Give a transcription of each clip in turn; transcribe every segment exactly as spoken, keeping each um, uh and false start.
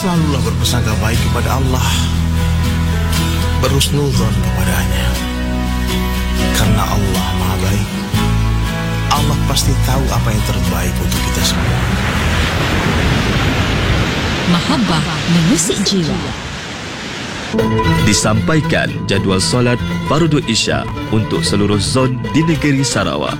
selalulah berprasangka baik kepada Allah, berhusnudzon kepadanya. Karena Allah Maha Baik, Allah pasti tahu apa yang terbaik untuk kita semua. Mahabbah mengusik jiwa. Disampaikan jadual solat Fardhu Isya untuk seluruh zon di negeri Sarawak.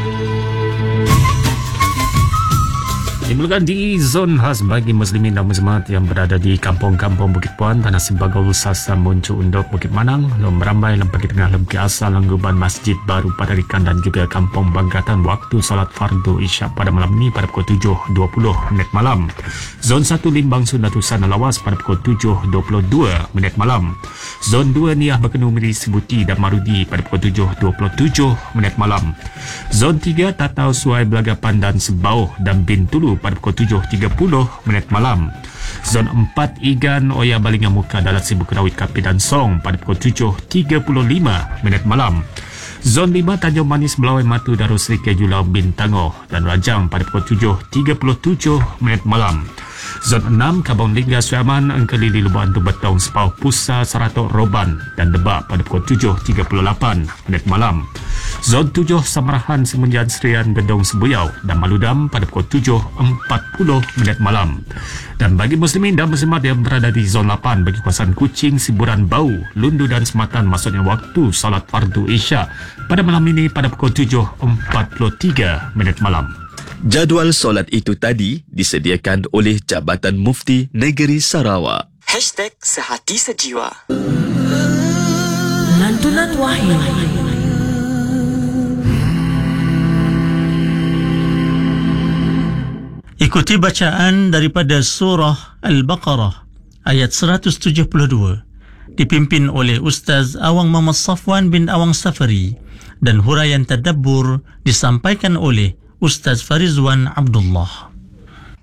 Dimulakan di zon khas bagi muslimin dan muslimat yang berada di kampung-kampung Bukit Puan, Tanah Simbagol, Sasa, Muncul, Undok, Bukit Manang, Lom Rambai, Lempaki Tengah, Lempaki Asal, Langguban, Masjid Baru, Padarikan dan juga Kampung Bangkatan waktu solat Fardhu Isya pada malam ini pada pukul tujuh dua puluh minit malam. Zon satu Limbang Sundatusan Lawas pada pukul tujuh dua puluh dua minit malam. Zon dua Niah Bekenu Miri Sibuti dan Marudi pada pukul tujuh dua puluh tujuh minit malam. Zon tiga Tatau Suai Belagapan dan Sebauh dan Bintulu pada pukul tujuh tiga puluh minit malam. Zon empat Igan Oya Balingan Muka Dalat Sibuk Kerawit Kapi dan Song pada pukul tujuh tiga puluh lima minit malam. Zon lima Tanjung Manis Melawai Matu Darusri Kejulau Bintangoh dan Rajang pada pukul tujuh tiga puluh tujuh minit malam. Zon enam Kabang Lingga Suaman Engkelili Lubang Tu Betong Sepau Pusa Saratok Roban dan Debak pada pukul tujuh tiga puluh lapan minit malam. Zon tujuh Samarahan Semenjan Serian Gedong Sebuyau dan Maludam pada pukul tujuh empat puluh minit malam. Dan bagi muslimin dan muslimat yang berada di zon lapan bagi kawasan Kuching, Siburan, Bau, Lundu dan Sematan maksudnya waktu salat Fardhu Isya pada malam ini pada pukul tujuh empat puluh tiga minit malam. Jadual solat itu tadi disediakan oleh Jabatan Mufti Negeri Sarawak. Hashtag Sehati Sejiwa. Lantunan Wahyu. Ikuti bacaan daripada surah Al-Baqarah ayat seratus tujuh puluh dua dipimpin oleh Ustaz Awang Muhammad Safwan bin Awang Safari dan huraian tadabbur disampaikan oleh Ustaz Farizwan Abdullah.